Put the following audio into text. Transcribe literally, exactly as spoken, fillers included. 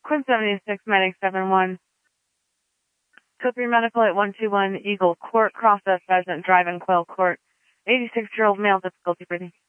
Quinn seventy-six, Medic seven one. Code three Medical at one two one Eagle Court, Cross S Pheasant Drive in Quail Court. eighty-six-year-old male, difficulty breathing.